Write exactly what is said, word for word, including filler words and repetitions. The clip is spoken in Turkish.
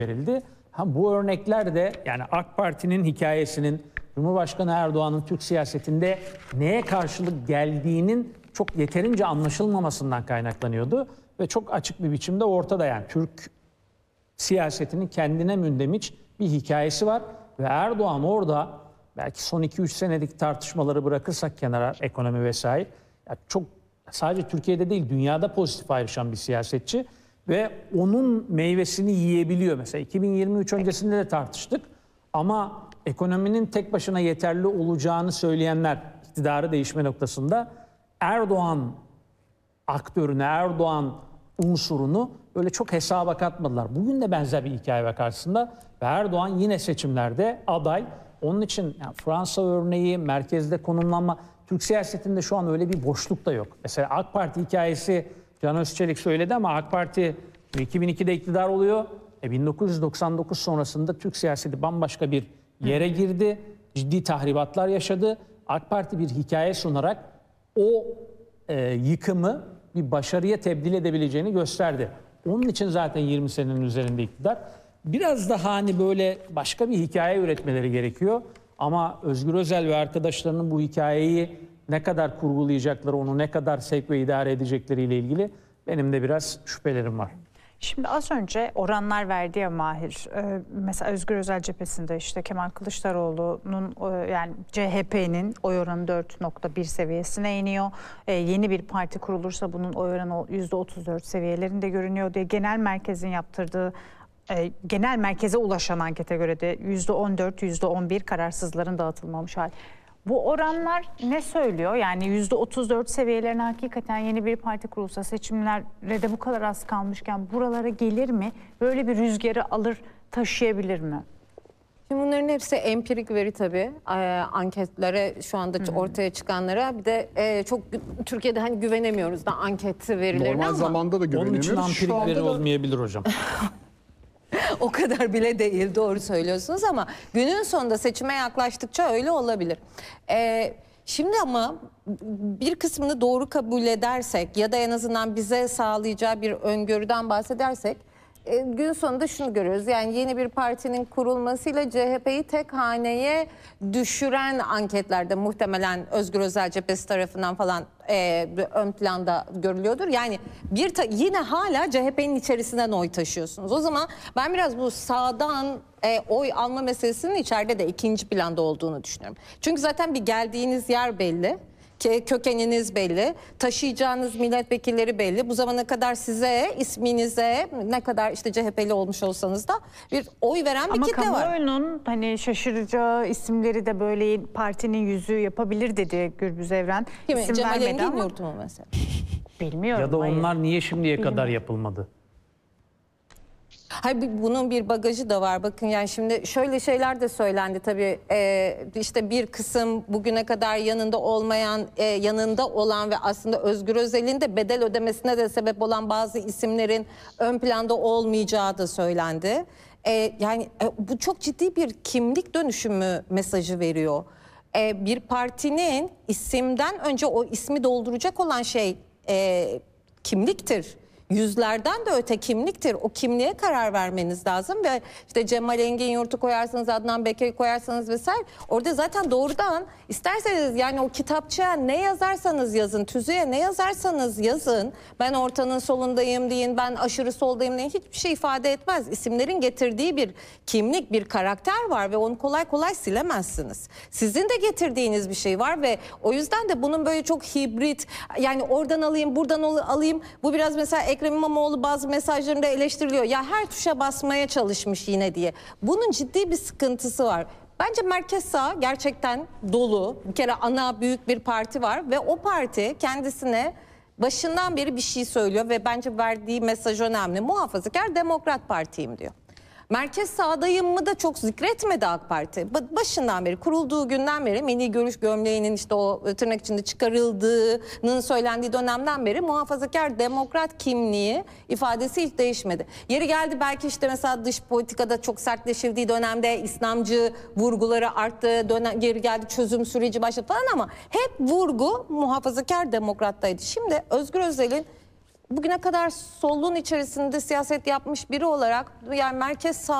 verildi. Ha, bu örnekler de yani AK Parti'nin hikayesinin, Cumhurbaşkanı Erdoğan'ın Türk siyasetinde neye karşılık geldiğinin çok yeterince anlaşılmamasından kaynaklanıyordu. Ve çok açık bir biçimde ortada, yani Türk siyasetinin kendine mündemiş bir hikayesi var. Ve Erdoğan orada, belki son iki üç senelik tartışmaları bırakırsak kenara, ekonomi vesaire, yani çok sadece Türkiye'de değil dünyada pozitif ayrışan bir siyasetçi. Ve onun meyvesini yiyebiliyor. Mesela iki bin yirmi üç öncesinde de tartıştık. Ama ekonominin tek başına yeterli olacağını söyleyenler iktidarı değişme noktasında Erdoğan aktörünü, Erdoğan unsurunu böyle çok hesaba katmadılar. Bugün de benzer bir hikaye var karşısında. Ve Erdoğan yine seçimlerde aday. Onun için yani Fransa örneği, merkezde konumlanma, Türk siyasetinde şu an öyle bir boşluk da yok. Mesela AK Parti hikayesi, Can Özçelik söyledi ama AK Parti iki bin ikide iktidar oluyor. E bin dokuz yüz doksan dokuz sonrasında Türk siyaseti bambaşka bir yere girdi. Ciddi tahribatlar yaşadı. AK Parti bir hikaye sunarak o e, yıkımı bir başarıya tebdil edebileceğini gösterdi. Onun için zaten yirmi senenin üzerinde iktidar. Biraz daha hani böyle başka bir hikaye üretmeleri gerekiyor. Ama Özgür Özel ve arkadaşlarının bu hikayeyi ne kadar kurgulayacakları, onu ne kadar sevk ve idare edecekleriyle ilgili benim de biraz şüphelerim var. Şimdi az önce oranlar verdi ya Mahir. Ee, mesela Özgür Özel cephesinde işte Kemal Kılıçdaroğlu'nun yani C H P'nin oy oranı dört nokta bir seviyesine iniyor. Ee, yeni bir parti kurulursa bunun oy oranı yüzde otuz dört seviyelerinde görünüyor diye genel merkezin yaptırdığı e, genel merkeze ulaşan ankete göre de yüzde on dört, yüzde on bir kararsızların dağıtılmamış hali. Bu oranlar ne söylüyor? Yani yüzde otuz dört seviyelerine hakikaten yeni bir parti kurulsa, seçimlere de bu kadar az kalmışken buralara gelir mi? Böyle bir rüzgarı alır, taşıyabilir mi? Şimdi bunların hepsi empirik veri tabii. Ee, anketlere şu anda hmm. ortaya çıkanlara bir de e, çok Türkiye'de hani güvenemiyoruz da anket verilerine. Normal ama zamanda da güvenemiyoruz. Onun için ampirik veri da... olmayabilir hocam. O kadar bile değil, doğru söylüyorsunuz ama günün sonunda seçime yaklaştıkça öyle olabilir. Ee, şimdi ama bir kısmını doğru kabul edersek ya da en azından bize sağlayacağı bir öngörüden bahsedersek e, gün sonunda şunu görüyoruz. Yani yeni bir partinin kurulmasıyla C H P'yi tek haneye düşüren anketlerde muhtemelen Özgür Özel cephesi tarafından falan e, ön planda görülüyordur. Yani bir yine hala C H P'nin içerisinden oy taşıyorsunuz. O zaman ben biraz bu sağdan e, oy alma meselesinin içeride de ikinci planda olduğunu düşünüyorum. Çünkü zaten bir geldiğiniz yer belli. Kökeniniz belli, taşıyacağınız milletvekilleri belli. Bu zamana kadar size, isminize ne kadar işte C H P'li olmuş olsanız da bir oy veren bir Ama kitle var. Ama kamuoyunun hani şaşıracağı isimleri de böyle partinin yüzü yapabilir dedi Gürbüz Evren. Kimi? İsim Cemal vermedi Engin ama. Yurtu mu mesela? Bilmiyorum. Ya da onlar hayır. niye şimdiye Bilmiyorum. kadar yapılmadı? Hayır, bunun bir bagajı da var. Bakın yani şimdi şöyle şeyler de söylendi tabii. Ee, işte bir kısım bugüne kadar yanında olmayan, e, yanında olan ve aslında Özgür Özel'in de bedel ödemesine de sebep olan bazı isimlerin ön planda olmayacağı da söylendi. Ee, yani e, bu çok ciddi bir kimlik dönüşümü mesajı veriyor. Ee, bir partinin isimden önce o ismi dolduracak olan şey e, kimliktir. Yüzlerden de öte kimliktir. O kimliğe karar vermeniz lazım ve işte Cemal Engin Yurt'u koyarsanız, Adnan Beker'i koyarsanız vesaire. Orada zaten doğrudan isterseniz yani o kitapçıya ne yazarsanız yazın, tüzüğe ne yazarsanız yazın. Ben ortanın solundayım deyin, ben aşırı soldayım deyin. Hiçbir şey ifade etmez. İsimlerin getirdiği bir kimlik, bir karakter var ve onu kolay kolay silemezsiniz. Sizin de getirdiğiniz bir şey var ve o yüzden de bunun böyle çok hibrit, yani oradan alayım, buradan alayım. Bu biraz mesela Ekrem İmamoğlu bazı mesajlarında eleştiriliyor. Ya her tuşa basmaya çalışmış yine diye. Bunun ciddi bir sıkıntısı var. Bence merkez sağ gerçekten dolu. Bir kere ana büyük bir parti var ve o parti kendisine başından beri bir şey söylüyor ve bence verdiği mesaj önemli. Muhafazakar Demokrat Parti'yim diyor. Merkez sağdayım mı da çok zikretmedi AK Parti. Başından beri, kurulduğu günden beri milli görüş gömleğinin işte o tırnak içinde çıkarıldığının söylendiği dönemden beri muhafazakar demokrat kimliği ifadesi hiç değişmedi. Yeri geldi belki işte mesela dış politikada çok sertleşildiği dönemde İslamcı vurguları arttı, dönem, geri geldi çözüm süreci başladı falan ama hep vurgu muhafazakar demokrattaydı. Şimdi Özgür Özel'in bugüne kadar solluğun içerisinde siyaset yapmış biri olarak yani merkez sağ